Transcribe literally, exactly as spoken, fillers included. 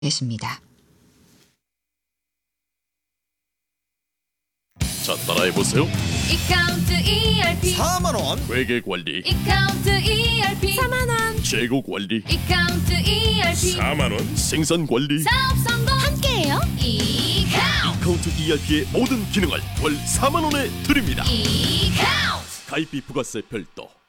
됐습니다. 자, 따라해보세요. 이카운트 이알피 사만 원. 회계관리, 이카운트 이알피 사만 원 재고관리, 이카운트 이알피 사만 원, 생산관리, 사업 성공 함께해요. 이카운트 카운트 이알피의 모든 기능을 월 사만 원에 드립니다. 이카운트 가입비 부가세 별도.